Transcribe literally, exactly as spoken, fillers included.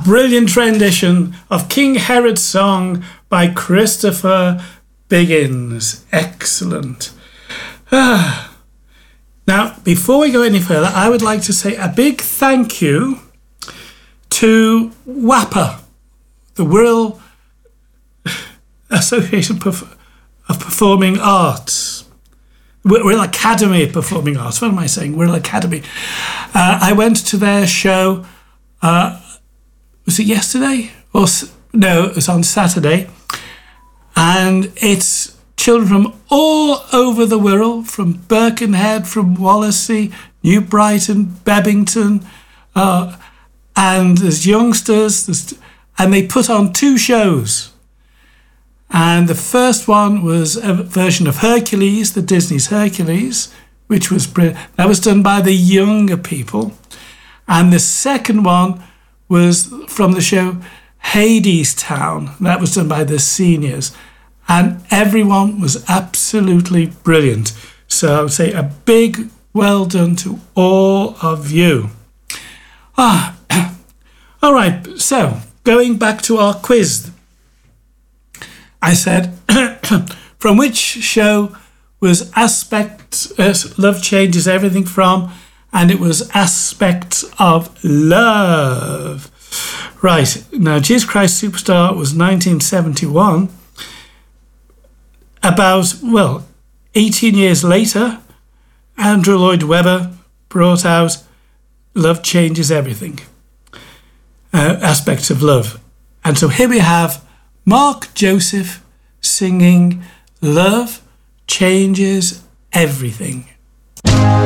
brilliant rendition of King Herod's Song by Christopher Biggins. Excellent. Ah. Now, before we go any further, I would like to say a big thank you to WAPA, the World Association of Performing Arts. World Academy of Performing Arts. What am I saying? World Academy. Uh, I went to their show, uh, was it yesterday? Or no, it was on Saturday. And it's children from all over the world, from Birkenhead, from Wallasey, New Brighton, Bebington, uh, and there's youngsters, there's, and they put on two shows. And the first one was a version of Hercules, the Disney's Hercules, which was brilliant. That was done by the younger people. And the second one was from the show Hadestown. That was done by the seniors. And everyone was absolutely brilliant. So I would say a big well done to all of you. Ah, all right, so going back to our quiz. I said, from which show was Aspects, uh, Love Changes Everything from, and it was Aspects of Love. Right, now Jesus Christ Superstar was nineteen seventy-one. About, well, eighteen years later, Andrew Lloyd Webber brought out Love Changes Everything, uh, Aspects of Love. And so here we have Mark Joseph singing Love Changes Everything.